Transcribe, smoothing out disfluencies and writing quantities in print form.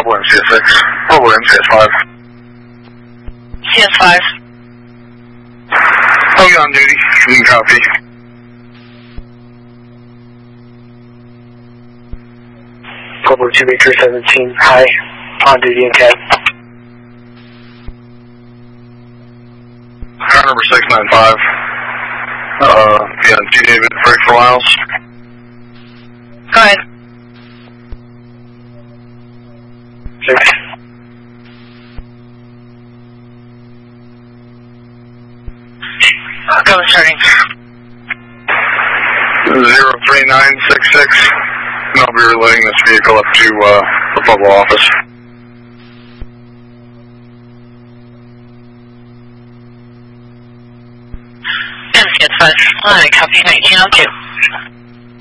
Bravo MCS6. Bravo MCS5. CS5. Oh, you're on duty. You can copy. Bravo 2 Victor 17. Hi. On duty in cab. Car number 695. Yeah, G. David, break for Lyles. Go ahead. 6. Go starting. 03966. And I'll be relaying this vehicle up to the Pueblo office. MCS5. Alright, copy 1902.